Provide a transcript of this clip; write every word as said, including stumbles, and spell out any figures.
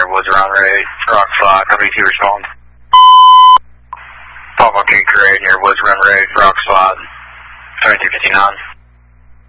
Woods around Ray, Rock Spot, W T respond. Papa King Parade near Woods Run Ray, Rock Spot, twenty-two fifty-nine.